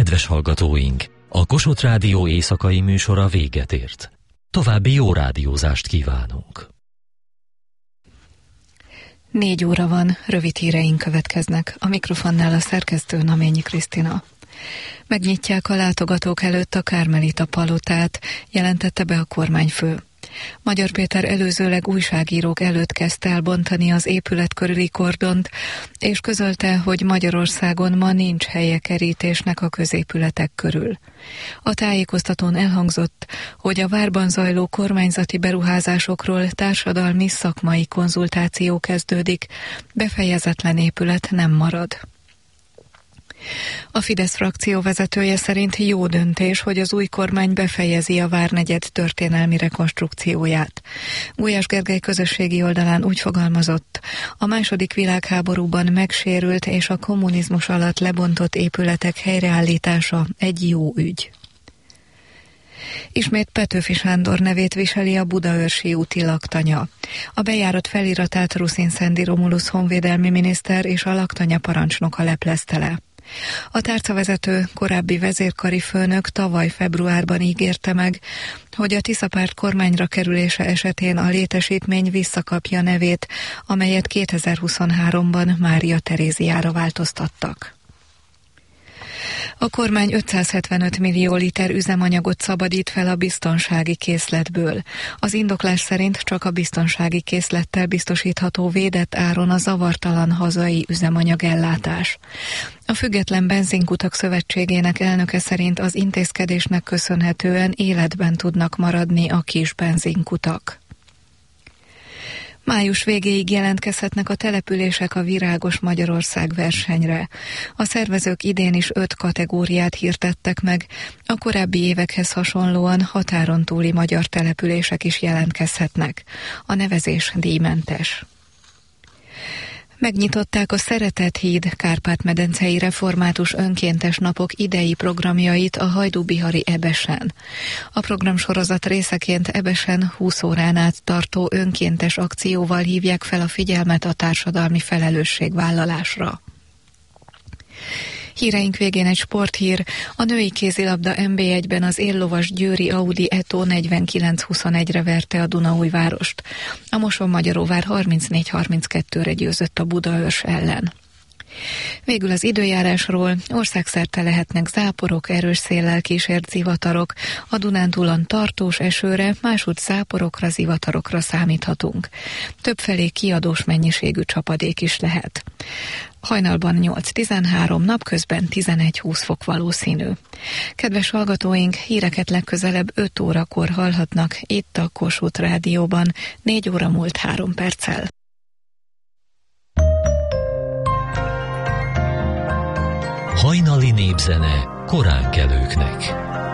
Kedves hallgatóink, a Kossuth Rádió éjszakai műsora véget ért. További jó rádiózást kívánunk. 4 óra van, rövid híreink következnek. A mikrofonnál a szerkesztő Naményi Krisztina. Megnyitják a látogatók előtt a Kármelita palotát, jelentette be a kormányfő. Magyar Péter előzőleg újságírók előtt kezdte el bontani az épület körüli kordont, és közölte, hogy Magyarországon ma nincs helye kerítésnek a középületek körül. A tájékoztatón elhangzott, hogy a várban zajló kormányzati beruházásokról társadalmi szakmai konzultáció kezdődik, befejezetlen épület nem marad. A Fidesz frakció vezetője szerint jó döntés, hogy az új kormány befejezi a Várnegyed történelmi rekonstrukcióját. Gulyás Gergely közösségi oldalán úgy fogalmazott, a II. Világháborúban megsérült és a kommunizmus alatt lebontott épületek helyreállítása egy jó ügy. Ismét Petőfi Sándor nevét viseli a Budaörsi úti laktanya. A bejárat feliratát Ruszin Szendi Romulusz honvédelmi miniszter és a laktanya parancsnoka leplezte le. A tárcavezető, korábbi vezérkari főnök tavaly februárban ígérte meg, hogy a Tiszapárt kormányra kerülése esetén a létesítmény visszakapja nevét, amelyet 2023-ban Mária Teréziára változtattak. A kormány 575 millió liter üzemanyagot szabadít fel a biztonsági készletből. Az indoklás szerint csak a biztonsági készlettel biztosítható védett áron a zavartalan hazai üzemanyagellátás. A Független Benzinkutak Szövetségének elnöke szerint az intézkedésnek köszönhetően életben tudnak maradni a kis benzinkutak. Május végéig jelentkezhetnek a települések a Virágos Magyarország versenyre. A szervezők idén is 5 kategóriát hirdettek meg, a korábbi évekhez hasonlóan határon túli magyar települések is jelentkezhetnek. A nevezés díjmentes. Megnyitották a Szeretet híd Kárpát-medencei református önkéntes napok idei programjait a hajdúbihari Ebesen. A programsorozat részeként Ebesen 20 órán át tartó önkéntes akcióval hívják fel a figyelmet a társadalmi felelősségvállalásra. Híreink végén egy sporthír. A női kézilabda NB1-ben az éllovas győri Audi Eto 49-21-re verte a Dunaújvárost. A Mosonmagyaróvár 34-32-re győzött a Budaörs ellen. Végül az időjárásról: országszerte lehetnek záporok, erős széllel kísért zivatarok, a Dunántúlon tartós esőre, másútt záporokra, zivatarokra számíthatunk. Többfelé kiadós mennyiségű csapadék is lehet. Hajnalban 8-13, napközben 11-20 fok valószínű. Kedves hallgatóink, híreket legközelebb 5 órakor hallhatnak itt a Kossuth Rádióban, 4 óra múlt 3 perccel. Hajnali népzene koránkelőknek.